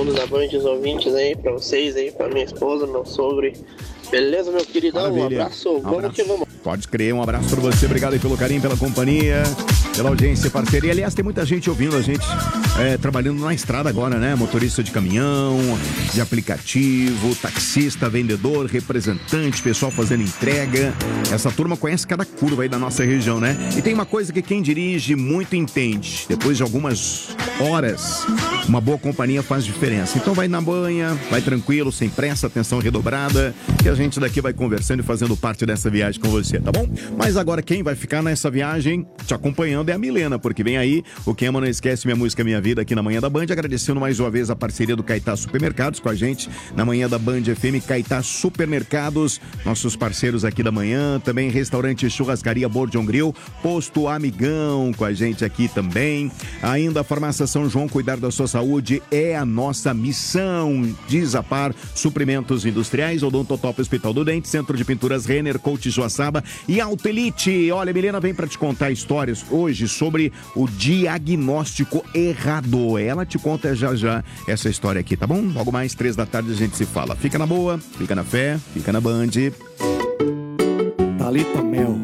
mundo da Band, os ouvintes aí, pra vocês aí, pra minha esposa, meu sogro. Beleza, meu queridão? Maravilha. Um abraço, vamos que vamos. Pode crer, um abraço pra você, obrigado aí pelo carinho, pela companhia, pela audiência, parceria. Aliás, tem muita gente ouvindo a gente trabalhando na estrada agora, né? Motorista de caminhão, de aplicativo, taxista, vendedor, representante, pessoal fazendo entrega. Essa turma conhece cada curva aí da nossa região, né? E tem uma coisa que quem dirige muito entende. Depois de algumas horas, uma boa companhia faz diferença. Então vai na banha, vai tranquilo, sem pressa, atenção redobrada, que a gente daqui vai conversando e fazendo parte dessa viagem com você, tá bom? Mas agora quem vai ficar nessa viagem te acompanhando é a Milena, porque vem aí o Quem Ama Não Esquece Minha Música Minha Vida aqui na Manhã da Band, agradecendo mais uma vez a parceria do Caetá Supermercados com a gente na Manhã da Band FM. Caetá Supermercados, nossos parceiros aqui da manhã, também Restaurante Churrascaria Bordion Grill, Posto Amigão com a gente aqui também, ainda a Farmácia São João, cuidar da sua saúde é a nossa missão. Desapar Suprimentos Industriais, Odontotop Hospital do Dente, Centro de Pinturas Renner, Coach Joaçaba e Auto Elite. Olha, Milena vem para te contar histórias hoje sobre o diagnóstico errado. Ela te conta já essa história aqui, tá bom? Logo mais 3 da tarde a gente se fala. Fica na boa, fica na fé, fica na Band. Thalita Mel.